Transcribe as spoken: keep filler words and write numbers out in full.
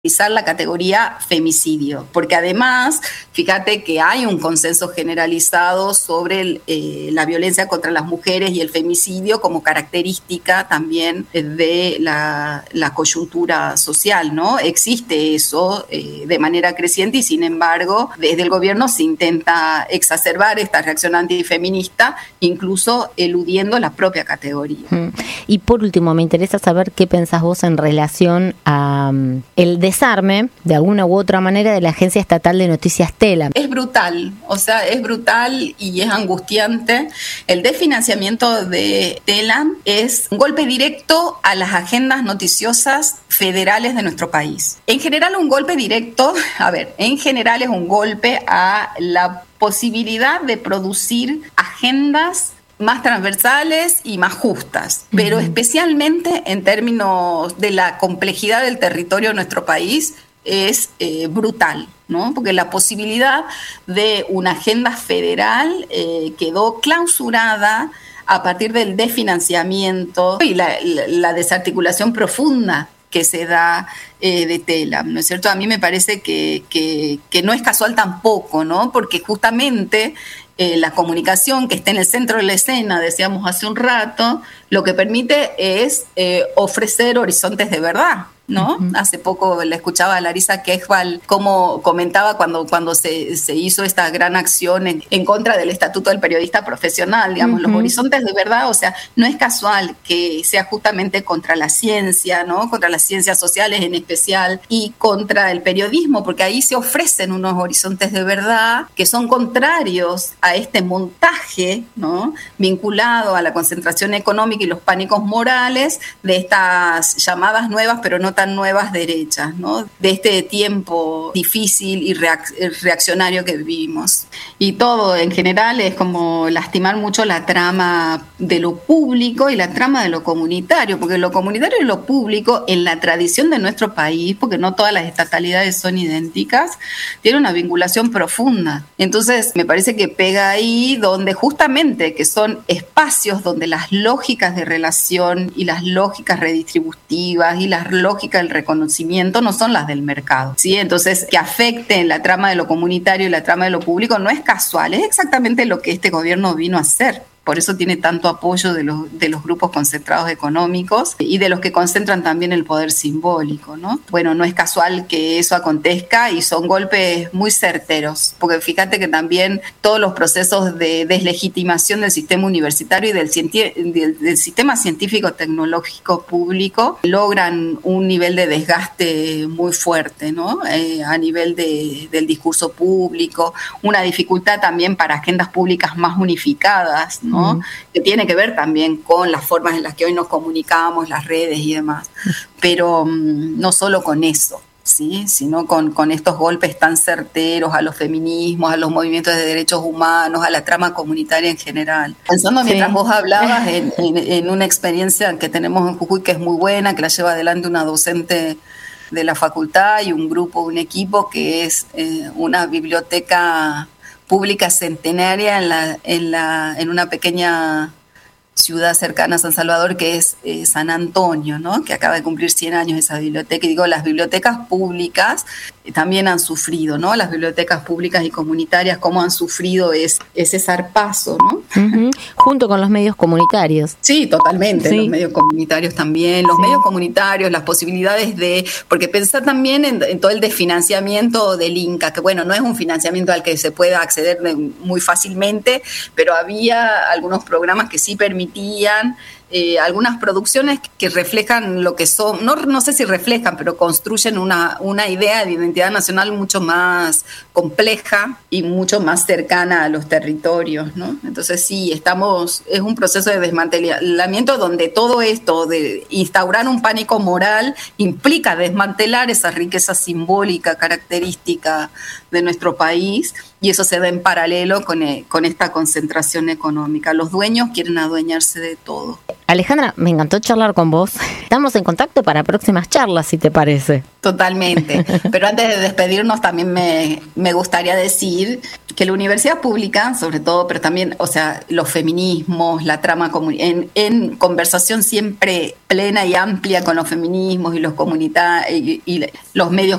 la categoría femicidio, porque además, fíjate que hay un consenso generalizado sobre el, eh, la violencia contra las mujeres y el femicidio como característica también de la, la coyuntura social, ¿no? Existe eso eh, de manera creciente y sin embargo, desde el gobierno se intenta exacerbar esta reacción antifeminista, incluso eludiendo la propia categoría. Y por último, me interesa saber qué pensás vos en relación a um, el desarme, de alguna u otra manera, de la Agencia Estatal de Noticias Telam. Es brutal, o sea, es brutal y es angustiante. El desfinanciamiento de Telam es un golpe directo a las agendas noticiosas federales de nuestro país. En general, un golpe directo, a ver, en general es un golpe a la posibilidad de producir agendas más transversales y más justas, pero uh-huh. especialmente en términos de la complejidad del territorio de nuestro país es eh, brutal, ¿no? Porque la posibilidad de una agenda federal eh, quedó clausurada a partir del desfinanciamiento y la, la, la desarticulación profunda que se da eh, de Telam, ¿no es cierto? A mí me parece que, que, que no es casual tampoco, ¿no? Porque justamente eh, la comunicación que está en el centro de la escena, decíamos hace un rato, lo que permite es eh, ofrecer horizontes de verdad, ¿no? Uh-huh. Hace poco le escuchaba a Larisa Quejval cómo comentaba cuando, cuando se, se hizo esta gran acción en, en contra del Estatuto del Periodista Profesional, digamos, uh-huh. los horizontes de verdad, o sea, no es casual que sea justamente contra la ciencia, ¿no? Contra las ciencias sociales en especial y contra el periodismo, porque ahí se ofrecen unos horizontes de verdad que son contrarios a este montaje, ¿no? Vinculado a la concentración económica y los pánicos morales de estas llamadas nuevas, pero no tan nuevas derechas, ¿no? De este tiempo difícil y reac- reaccionario que vivimos. Y todo en general es como lastimar mucho la trama de lo público y la trama de lo comunitario, porque lo comunitario y lo público en la tradición de nuestro país, porque no todas las estatalidades son idénticas, tiene una vinculación profunda. Entonces me parece que pega ahí donde justamente que son espacios donde las lógicas de relación y las lógicas redistributivas y las lógicas del reconocimiento no son las del mercado, ¿sí? Entonces, que afecten la trama de lo comunitario y la trama de lo público no es casual, es exactamente lo que este gobierno vino a hacer. Por eso tiene tanto apoyo de los, de los grupos concentrados económicos y de los que concentran también el poder simbólico, ¿no? Bueno, no es casual que eso acontezca y son golpes muy certeros, porque fíjate que también todos los procesos de deslegitimación del sistema universitario y del, cienti- del, del sistema científico-tecnológico público logran un nivel de desgaste muy fuerte, ¿no? Eh, a nivel de, del discurso público, una dificultad también para agendas públicas más unificadas, ¿no? ¿no? Uh-huh. Que tiene que ver también con las formas en las que hoy nos comunicamos, las redes y demás, pero um, no solo con eso, ¿sí? Sino con, con estos golpes tan certeros a los feminismos, a los movimientos de derechos humanos, a la trama comunitaria en general. Pensando mientras sí. vos hablabas en, en, en una experiencia que tenemos en Jujuy que es muy buena, que la lleva adelante una docente de la facultad y un grupo, un equipo que es eh, una biblioteca pública centenaria en, la, en, la, en una pequeña ciudad cercana a San Salvador que es eh, San Antonio, ¿no? Que acaba de cumplir cien años esa biblioteca. Y digo, las bibliotecas públicas eh, también han sufrido, ¿no? Las bibliotecas públicas y comunitarias, cómo han sufrido es, ese zarpazo, ¿no? Uh-huh. Junto con los medios comunitarios. Sí, totalmente, sí. Los medios comunitarios también, los sí. medios comunitarios, las posibilidades de... Porque pensar también en, en todo el desfinanciamiento del Inca, que bueno, no es un financiamiento al que se pueda acceder muy fácilmente, pero había algunos programas que sí permitían Eh, algunas producciones que reflejan lo que son, no, no sé si reflejan, pero construyen una, una idea de identidad nacional mucho más compleja y mucho más cercana a los territorios, ¿no? Entonces sí, estamos, es un proceso de desmantelamiento donde todo esto de instaurar un pánico moral implica desmantelar esa riqueza simbólica, característica de nuestro país, y eso se da en paralelo con, eh, con esta concentración económica. Los dueños quieren adueñarse de todo. Alejandra, me encantó charlar con vos. Estamos en contacto para próximas charlas, si te parece. Totalmente. Pero antes de despedirnos también me, me gustaría decir que la universidad pública, sobre todo, pero también, o sea, los feminismos, la trama comun- en, en conversación siempre plena y amplia con los feminismos y los comunitarios y, y los medios